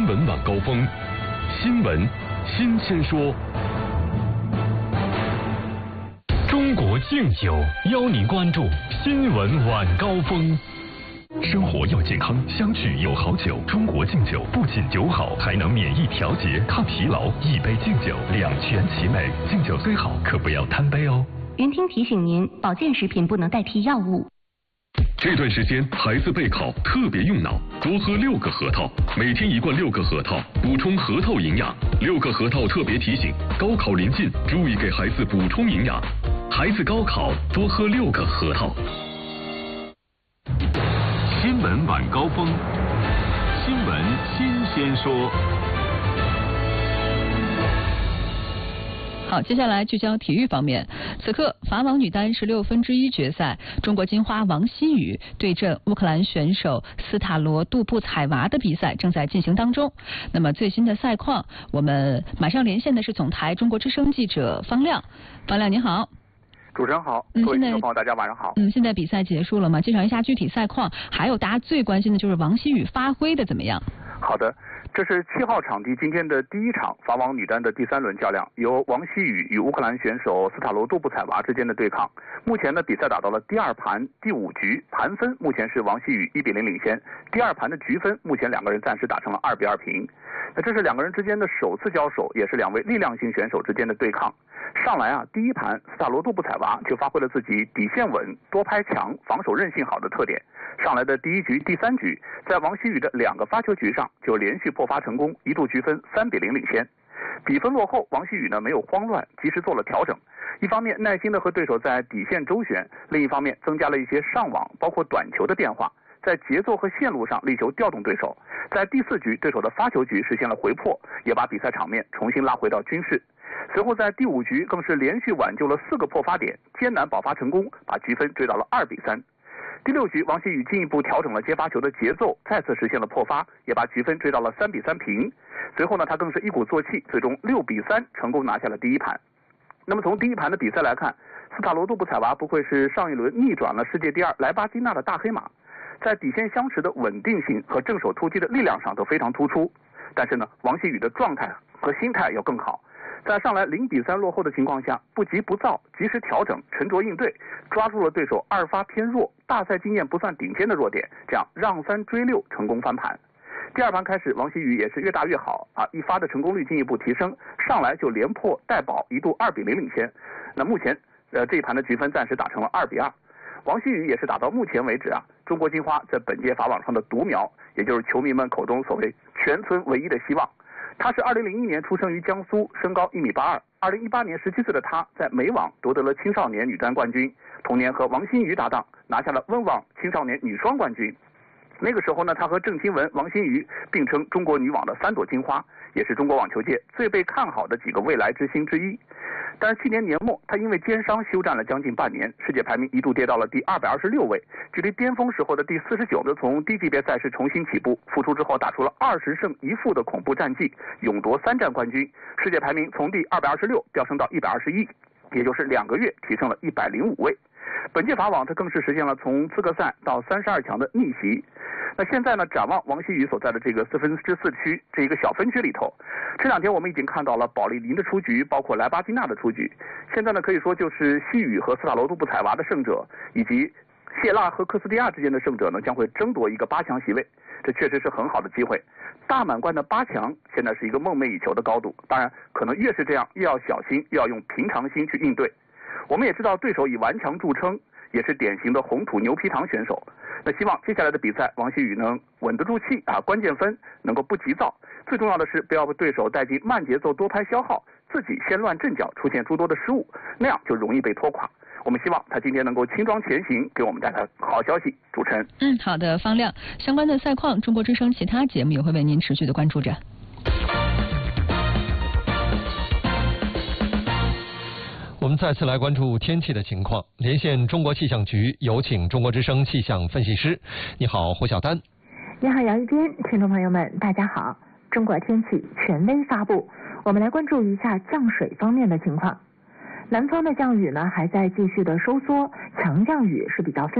新闻晚高峰，新闻新鲜说。中国敬酒邀您关注新闻晚高峰。生活要健康，相聚有好酒。中国敬酒不仅酒好，还能免疫调节、抗疲劳。一杯敬酒，两全其美。敬酒虽好，可不要贪杯哦。 云听提醒您，保健食品不能代替药物。 这段时间孩子备考特别用脑，多喝6个核桃，每天1罐6个核桃，补充核桃营养。6个核桃特别提醒：高考临近，注意给孩子补充营养。孩子高考多喝6个核桃。新闻晚高峰，新闻新鲜说。 好，接下来聚焦体育方面。此刻，法网女单16分之1决赛，中国金花王希雨对阵乌克兰选手斯塔罗杜布采娃的比赛正在进行当中。那么最新的赛况，我们马上连线的是总台中国之声记者方亮。方亮，您好。 主持人好，各位听众朋友，大家晚上好。 现在比赛结束了吗？介绍一下具体赛况，还有大家最关心的就是王希雨发挥的怎么样？ 好的。这是7号场地今天的第1场法网女单的第3轮较量，由王希雨与乌克兰选手斯塔罗杜布采娃之间的对抗。目前呢，比赛打到了第2盘第5局，盘分目前是王希雨1比0领先。第2盘的局分目前2个人暂时打成了2比2平。那这是2个人之间的首次交手，也是2位力量型选手之间的对抗。上来第1盘斯塔罗杜布采娃就发挥了自己底线稳、多拍强、防守韧性好的特点。上来的第1局、第3局，在王希雨的2个发球局上就连续破发成功，一度局分3比0领先。比分落后，王希雨呢没有慌乱，及时做了调整。一方面耐心的和对手在底线周旋，另一方面增加了一些上网包括短球的变化，在节奏和线路上力求调动对手。在第4局，对手的发球局实现了回破，也把比赛场面重新拉回到均势。随后在第5局更是连续挽救了4个破发点，艰难保发成功，把局分追到了2比3。第6局，王希雨进一步调整了接发球的节奏，再次实现了破发，也把局分追到了3比3平。随后呢，他更是一鼓作气，最终6比3成功拿下了第1盘。那么从第1盘的比赛来看，斯塔罗杜布采娃不愧是上一轮逆转了世界第2莱巴金娜的大黑马，在底线相持的稳定性和正手突击的力量上都非常突出。但是呢，王希雨的状态和心态要更好。在上来0比3落后的情况下，不急不躁，及时调整，沉着应对，抓住了对手2发偏弱、大赛经验不算顶尖的弱点，这样让3追6成功翻盘。第2盘开始，王希雨也是越打越好一发的成功率进一步提升，上来就连破带保，一度2比0领先。那目前这一盘的局分暂时打成了2比2。王希雨也是打到目前为止中国金花在本届法网上的独苗，也就是球迷们口中所谓全村唯一的希望。他是2001年出生于江苏，身高1米82。2018年17岁的他在美网夺得了青少年女单冠军，同年和王欣瑜搭档拿下了温网青少年女双冠军。那个时候呢，他和郑钦文、王欣瑜并称中国女网的3朵金花，也是中国网球界最被看好的几个未来之星之一。但是去年年末，他因为肩伤休战了将近半年，世界排名一度跌到了第226位，距离巅峰时候的第49就从低级别赛事重新起步。复出之后打出了20胜1负的恐怖战绩，勇夺3战冠军，世界排名从第226飙升到121，也就是2个月提升了105位。本届法网他更是实现了从资格赛到32强的逆袭。那现在呢，展望王希雨所在的这个4分之4区这一个小分区里头，这2天我们已经看到了保利尼的出局，包括莱巴金娜的出局。现在呢，可以说就是希雨和斯塔罗杜布采娃的胜者，以及谢拉和科斯蒂亚之间的胜者呢，将会争夺一个8强席位。这确实是很好的机会。大满贯的8强现在是一个梦寐以求的高度，当然可能越是这样，越要小心，越要用平常心去应对。我们也知道对手以顽强著称，也是典型的红土牛皮糖选手。那希望接下来的比赛，王希雨能稳得住气关键分能够不急躁，最重要的是不要被对手带进慢节奏多拍消耗，自己先乱阵脚，出现诸多的失误，那样就容易被拖垮。我们希望他今天能够轻装前行，给我们带来好消息。主持人， 好的，方亮，相关的赛况，中国之声其他节目也会为您持续的关注着。 我们再次来关注天气的情况，连线中国气象局，有请中国之声气象分析师。你好，胡晓丹。 你好，杨一斌。听众朋友们，大家好。中国天气权威发布，我们来关注一下降水方面的情况。南方的降雨呢还在继续的收缩，强降雨是比较分